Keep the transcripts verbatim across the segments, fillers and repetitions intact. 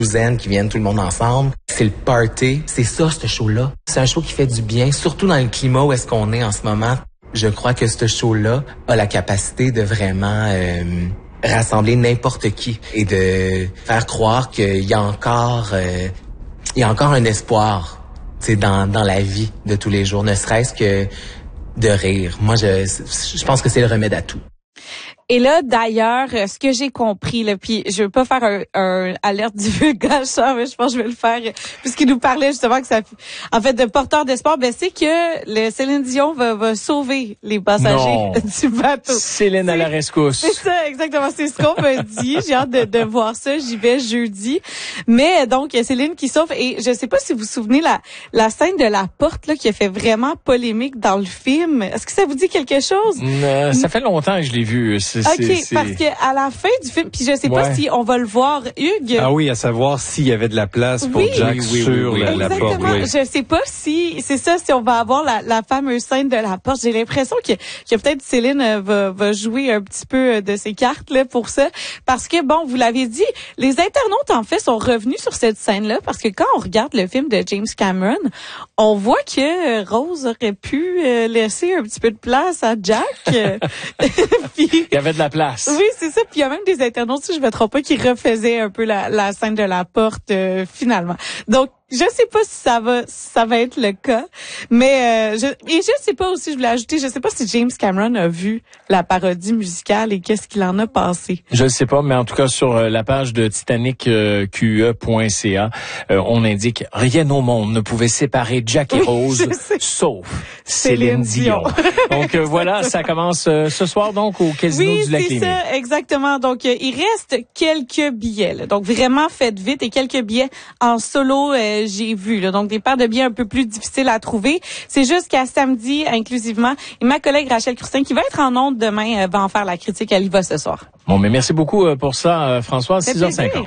douzaine qui viennent tout le monde ensemble. C'est le party. C'est ça, ce show-là. C'est un show qui fait du bien, surtout dans le climat où est-ce qu'on est en ce moment. Je crois que ce show-là a la capacité de vraiment euh, rassembler n'importe qui et de faire croire qu'il y a encore, euh, il y a encore un espoir, tu sais, dans dans la vie de tous les jours, ne serait-ce que de rire. Moi, je je pense que c'est le remède à tout. Et là, d'ailleurs, ce que j'ai compris, là, puis je veux pas faire un, un alerte divulgation, mais je pense que je vais le faire, puisqu'il nous parlait justement que ça, en fait, de porteur d'espoir, ben c'est que le Céline Dion va, va sauver les passagers non. du bateau. Céline à la rescousse. C'est ça, exactement. C'est ce qu'on m'a dit. J'ai hâte de, de voir ça. J'y vais jeudi. Mais donc, Céline qui sauve. Et je sais pas si vous vous souvenez la la scène de la porte là qui a fait vraiment polémique dans le film. Est-ce que ça vous dit quelque chose? Euh, ça fait longtemps que je l'ai vu. C'est, OK, c'est, c'est... parce que à la fin du film, puis je sais ouais. pas si on va le voir, Hugues. Ah oui, à savoir s'il y avait de la place pour oui, Jack oui, oui, sur oui, oui. la, la porte. Exactement. Oui. Je sais pas si c'est ça, si on va avoir la, la fameuse scène de la porte. J'ai l'impression que, que peut-être Céline euh, va, va jouer un petit peu de ses cartes là pour ça, parce que bon, vous l'avez dit, les internautes en fait sont revenus sur cette scène-là parce que quand on regarde le film de James Cameron, on voit que Rose aurait pu euh, laisser un petit peu de place à Jack. Puis, il y avait de la place. Oui, c'est ça. Puis il y a même des internautes, si je me trompe pas, qui refaisaient un peu la, la scène de la porte euh, finalement. Donc, je sais pas si ça va si ça va être le cas, mais euh, je, et je sais pas aussi, je voulais ajouter, je sais pas si James Cameron a vu la parodie musicale et qu'est-ce qu'il en a pensé. Je ne sais pas, mais en tout cas sur euh, la page de Titanic euh, Q E point C A, euh, on indique rien au monde ne pouvait séparer Jack et Oui, Rose sauf Céline, Céline Dion. Donc euh, voilà, ça commence euh, ce soir donc au Casino oui, du Lac c'est Lémy. ça, exactement. Donc euh, il reste quelques billets. Là. Donc vraiment faites vite et quelques billets en solo. Euh, j'ai vu. Là. Donc, des paires de billets un peu plus difficiles à trouver. C'est jusqu'à samedi, inclusivement. Et ma collègue Rachel Crustin, qui va être en ondes demain, va en faire la critique. Elle y va ce soir. Bon, mais merci beaucoup pour ça, Françoise. six heures cinquante.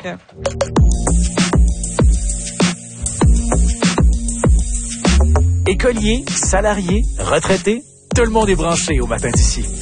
Écoliers, salariés, retraités, tout le monde est branché au matin d'ici.